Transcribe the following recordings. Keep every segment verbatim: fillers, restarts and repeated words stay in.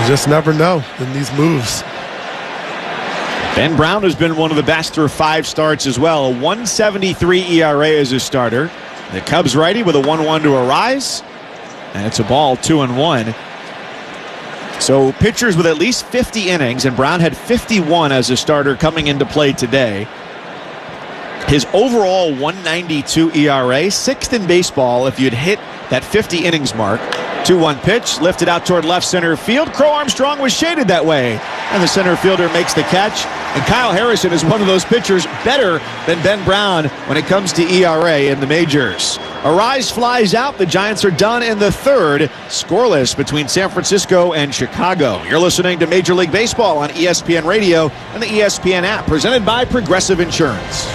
You just never know in these moves. Ben Brown has been one of the best through five starts as well. A one seventy-three E R A as a starter. The Cubs righty with a one one to Arise. And it's a ball, two and one. So pitchers with at least fifty innings, and Brown had fifty-one as a starter coming into play today. His overall one ninety-two E R A, sixth in baseball if you'd hit that fifty innings mark. two one pitch, lifted out toward left center field. Crow Armstrong was shaded that way, and the center fielder makes the catch. And Kyle Harrison is one of those pitchers better than Ben Brown when it comes to E R A in the majors. Arise flies out. The Giants are done in the third. Scoreless between San Francisco and Chicago. You're listening to Major League Baseball on E S P N Radio and the E S P N app, presented by Progressive Insurance.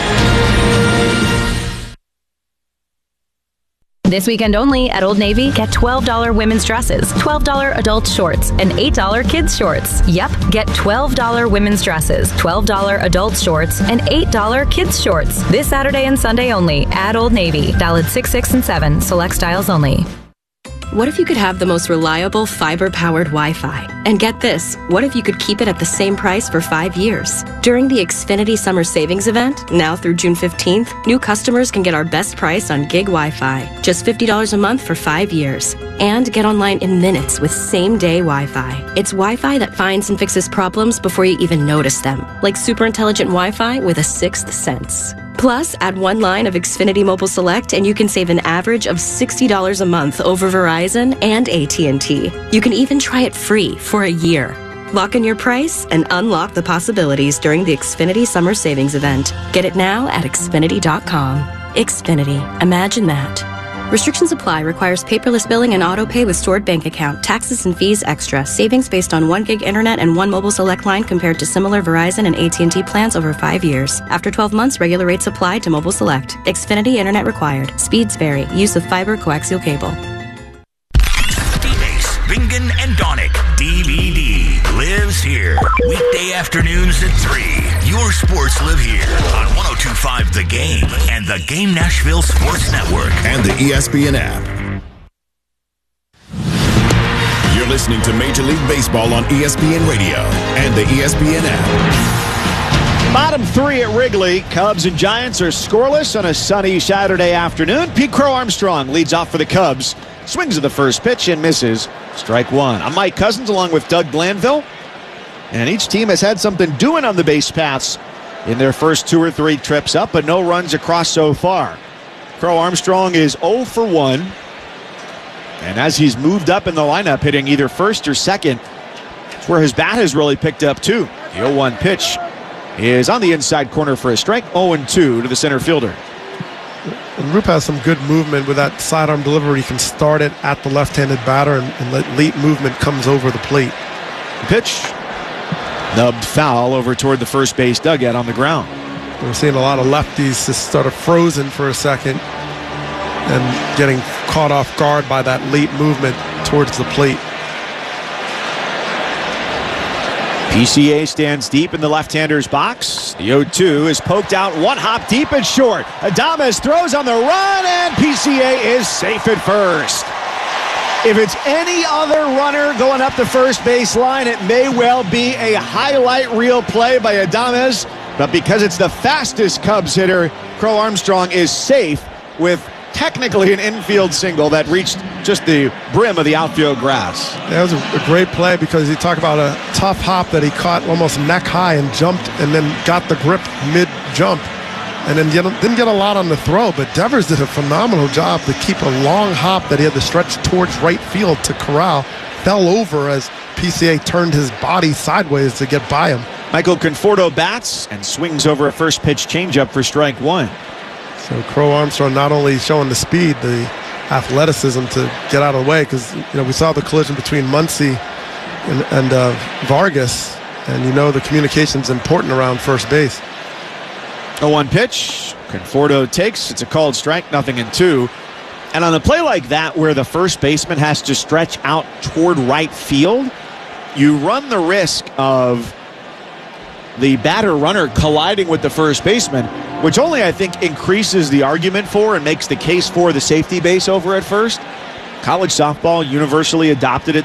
This weekend only at Old Navy, get twelve dollars women's dresses, twelve dollars adult shorts, and eight dollars kids shorts. Yep, get twelve dollars women's dresses, twelve dollars adult shorts, and eight dollars kids shorts. This Saturday and Sunday only at Old Navy. Valid six, six, and seven. Select styles only. What if you could have the most reliable fiber-powered Wi-Fi? And get this, what if you could keep it at the same price for five years? During the Xfinity Summer Savings Event, now through June fifteenth, new customers can get our best price on gig Wi-Fi, just fifty dollars a month for five years. And get online in minutes with same-day Wi-Fi. It's Wi-Fi that finds and fixes problems before you even notice them, like super intelligent Wi-Fi with a sixth sense. Plus, add one line of Xfinity Mobile Select and you can save an average of sixty dollars a month over Verizon and A T and T. You can even try it free for a year. Lock in your price and unlock the possibilities during the Xfinity Summer Savings Event. Get it now at Xfinity dot com. Xfinity. Imagine that. Restrictions apply. Requires paperless billing and auto pay with stored bank account. Taxes and fees extra. Savings based on one gig internet and one mobile select line compared to similar Verizon and A T and T plans over five years. After twelve months, regular rates apply to mobile select. Xfinity internet required. Speeds vary. Use of fiber coaxial cable. D-Base, Bingen and Donick. D V D lives here. Weekday afternoons at three. Your sports live here on one oh two point five The Game and the Game Nashville Sports Network and the E S P N app. You're listening to Major League Baseball on E S P N Radio and the E S P N app. Bottom three at Wrigley. Cubs and Giants are scoreless on a sunny Saturday afternoon. Pete Crow Armstrong leads off for the Cubs. Swings at the first pitch and misses. Strike one. I'm Mike Cousins along with Doug Glanville. And each team has had something doing on the base paths in their first two or three trips up, but no runs across so far. Crow Armstrong is oh for one. And as he's moved up in the lineup, hitting either first or second, it's where his bat has really picked up too. The oh one pitch is on the inside corner for a strike. oh and two to the center fielder. And Roop has some good movement with that sidearm delivery. He can start it at the left-handed batter, and, and let late movement comes over the plate. Pitch. Nubbed foul over toward the first base dugout on the ground. We're seeing a lot of lefties just sort of frozen for a second and getting caught off guard by that late movement towards the plate. P C A stands deep in the left-hander's box. The oh two is poked out one hop deep and short. Adames throws on the run, and P C A is safe at first. If it's any other runner going up the first base line, it may well be a highlight reel play by Adames. But because it's the fastest Cubs hitter, Crow Armstrong is safe with technically an infield single that reached just the brim of the outfield grass. That was a, a great play because you talk about a tough hop that he caught almost neck high and jumped and then got the grip mid-jump. And then get, didn't get a lot on the throw, but Devers did a phenomenal job to keep a long hop that he had to stretch towards right field to corral. Fell over as P C A turned his body sideways to get by him. Michael Conforto bats and swings over a first pitch changeup for strike one. So Crow Armstrong not only showing the speed, the athleticism to get out of the way, because you know we saw the collision between Muncy and, and uh, Vargas, and you know the communication's important around first base. oh one pitch. Conforto takes. It's a called strike, nothing in two. And on a play like that where the first baseman has to stretch out toward right field, you run the risk of the batter runner colliding with the first baseman, which only, I think, increases the argument for and makes the case for the safety base over at first. College softball universally adopted it